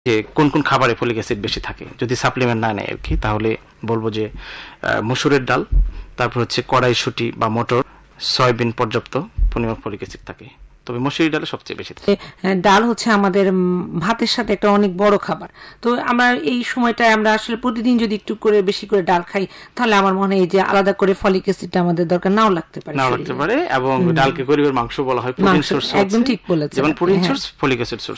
যে কোন কোন খাবারে ফলিক অ্যাসিড বেশি থাকে, যদি সাপ্লিমেন্ট না নেয় আর কি, তাহলে বলবো যে মসুরের ডাল, তারপর হচ্ছে কড়াইশুঁটি বা মটর, সয়াবিন পর্যাপ্ত পরিমাণ ফলিক অ্যাসিড থাকে, তবে মসুরি ডালে সবচেয়ে বেশি থাকে। ডাল হচ্ছে আমাদের ভাতের সাথে একটা অনেক বড় খাবার, তো আমরা এই সময়টায় আমরা আসলে প্রতিদিন যদি একটু করে বেশি করে ডাল খাই তাহলে আমার মনে হয় যে আলাদা করে ফলিক অ্যাসিডটা আমাদের দরকার নাও লাগতে পারে, এবং ডালকে গরিবের মাংস বলা হয়, প্রোটিন সোর্স, একদম ঠিক বলেছেন, যেমন protein source folic acid source.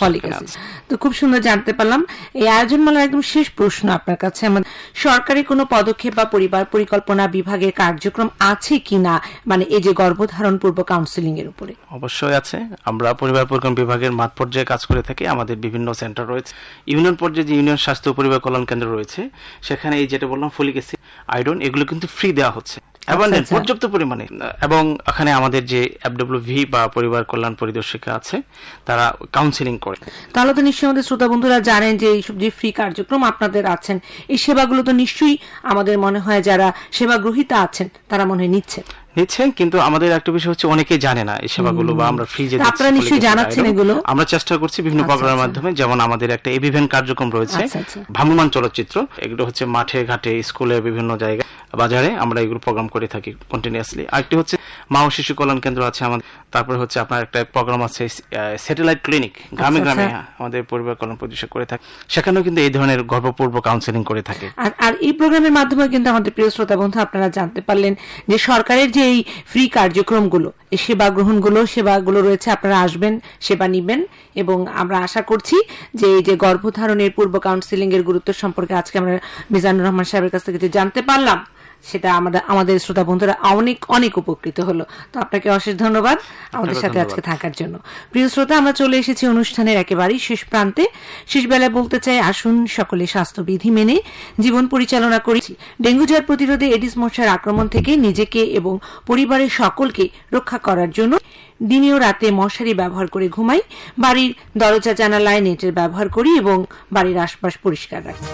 তো খুব সুন্দর জানতে পারলাম। এই আয়োজন মালার একদম শেষ প্রশ্ন আপনার কাছে, আমাদের সরকারি কোনো পদক্ষেপ বা পরিবার পরিকল্পনা বিভাগের কার্যক্রম আছে কিনা, মানে এই যে গর্ভধারণ পূর্ব কাউন্সেলিং এর উপরে? অবশ্যই আছে। আমরা পরিবার পরিকল্পনা বিভাগের মাঠ পর্যায়ে কাজ করে থাকি। আমাদের বিভিন্ন সেন্টার রয়েছে, ইউনিয়ন পর্যায়ে যে ইউনিয়ন স্বাস্থ্য ও পরিবার কল্যাণ কেন্দ্র রয়েছে, সেখানে এই যেটা বললাম ফলিক অ্যাসিড, আয়োডিন, এগুলো কিন্তু ফ্রি দেওয়া হচ্ছে পর্যাপ্ত পরিমাণে। এবং এখানে আমাদের যে এফডব্লিউভি বা পরিবার কল্যাণ পরিদর্শিকা আছে, তারা কাউন্সিলিং করে। তাহলে তো নিশ্চয়ই আমাদের শ্রোতা বন্ধুরা জানেন যে এইসব যে ফ্রি কার্যক্রম আপনাদের আছেন, এই সেবাগুলো তো নিশ্চয়ই আমাদের মনে হয় যারা সেবা গ্রহীতা আছেন তারা মনে হয় নিচ্ছেন, কিন্তু আমাদের একটা বিষয় হচ্ছে অনেকেই জানে না এই সেবাগুলো, বা আমরা ফ্রি যে আপনারা নিশ্চয়ই জানাচ্ছেন এগুলো। আমরা চেষ্টা করছি বিভিন্ন প্রোগ্রামের মাধ্যমে, যেমন আমাদের একটা এভিভেন কার্যক্রম রয়েছে, ভ্রাম্যমাণ চলচ্চিত্র, এগুলো হচ্ছে মাঠে ঘাটে স্কুলে বিভিন্ন জায়গায় বাজারে আমরা এগুলো প্রোগ্রাম করে থাকি কন্টিনিউয়াসলি। আরেকটি হচ্ছে মা ও শিশু কল্যাণ কেন্দ্র আছে আমাদের, তারপরে হচ্ছে আপনার একটা প্রোগ্রাম আছে স্যাটেলাইট ক্লিনিক, গ্রামে গ্রামে আমাদের পরিবার কল্যাণ পরিদর্শক করে থাকে, সেখানেও কিন্তু এই ধরনের গর্ভপূর্ব কাউন্সেলিং করে থাকে। আর এই প্রোগ্রামের মাধ্যমে কিন্তু আমাদের প্রিয় শ্রোতা বন্ধু আপনারা জানতে পারলেন যে সরকারের যে এই ফ্রি কার্যক্রমগুলো, এই সেবা গ্রহণগুলো, সেবাগুলো রয়েছে, আপনারা আসবেন, সেবা নিবেন, এবং আমরা আশা করছি যে এই যে গর্ভধারণের পূর্ব কাউন্সেলিং এর গুরুত্ব সম্পর্কে আজকে আমরা মিজানুর রহমান সাহেবের কাছ থেকে যে জানতে পারলাম, সেটা আমাদের শ্রোতা বন্ধুরা অনেক অনেক উপকৃত হলো। তো আপনাকে অশেষ ধন্যবাদ আমাদের সাথে আজকে থাকার জন্য। প্রিয় শ্রোতা, আমরা চলে এসেছি অনুষ্ঠানের একেবারেই শেষ প্রান্তে। শেষ বেলায় বলতে চাই, আসুন সকলে স্বাস্থ্যবিধি মেনে জীবন পরিচালনা করেছি। ডেঙ্গু জ্বর প্রতিরোধে এডিস মশার আক্রমণ থেকে নিজেকে এবং পরিবারের সকলকে রক্ষা করার জন্য দিনে ও রাতে মশারি ব্যবহার করে ঘুমাই, বাড়ির দরজা জানালায় নেটের ব্যবহার করি এবং বাড়ির আশপাশ পরিষ্কার রাখি।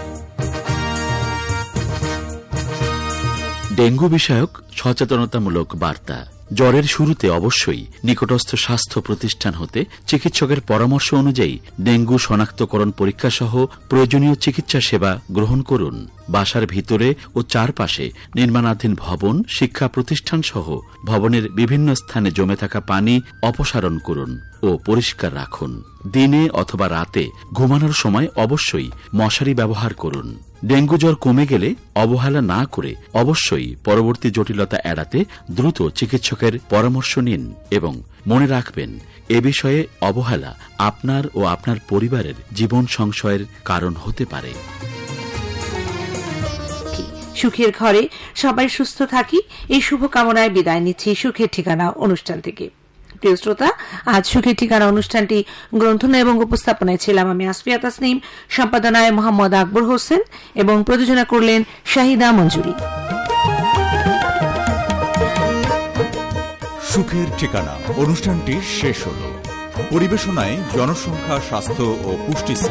ডেঙ্গু বিষয়ক সচেতনতামূলক বার্তা। জ্বরের শুরুতে অবশ্যই নিকটস্থ স্বাস্থ্য প্রতিষ্ঠান হতে চিকিৎসকের পরামর্শ অনুযায়ী ডেঙ্গু শনাক্তকরণ পরীক্ষা সহ প্রয়োজনীয় চিকিৎসা সেবা গ্রহণ করুন। বাসার ভিতরে ও চারপাশে নির্মাণাধীন ভবন, শিক্ষা প্রতিষ্ঠান সহ ভবনের বিভিন্ন স্থানে জমে থাকা পানি অপসারণ করুন ও পরিষ্কার রাখুন। দিনে অথবা রাতে ঘুমানোর সময় অবশ্যই মশারি ব্যবহার করুন। ডেঙ্গু জ্বর কমে গেলে অবহেলা না করে অবশ্যই পরবর্তী জটিলতা এড়াতে দ্রুত চিকিৎসকের পরামর্শ নিন, এবং মনে রাখবেন, এ বিষয়ে অবহেলা আপনার ও আপনার পরিবারের জীবন সংশয়ের কারণ হতে পারে। সুখের ঘরে সবাই সুস্থ থাকি, এই শুভকামনায় বিদায় নিচ্ছি সুখের ঠিকানা অনুষ্ঠান থেকে। প্রিয় শ্রোতা, আজ সুখের ঠিকানা অনুষ্ঠানটি গ্রন্থনা এবং উপস্থাপনায় ছিলাম আমি আসফিয়া তাসনিম, সম্পাদনায় মোহাম্মদ আকবর হোসেন এবং প্রযোজনা করলেন শাহিদা মঞ্জুরি। সুখের ঠিকানা অনুষ্ঠানটি শেষ হল। পরিবেশনায় জনসংখ্যা, স্বাস্থ্য ও পুষ্টি